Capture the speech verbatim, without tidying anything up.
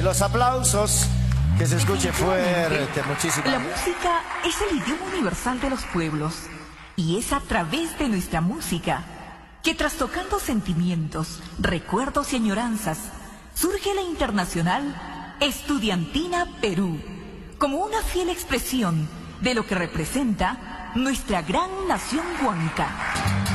los aplausos. Que se escuche fuerte, muchísimo. La música es el idioma universal de los pueblos. Y es a través de nuestra música que, trastocando sentimientos, recuerdos y añoranzas, surge la Internacional Estudiantina Perú, como una fiel expresión de lo que representa nuestra gran nación huanca.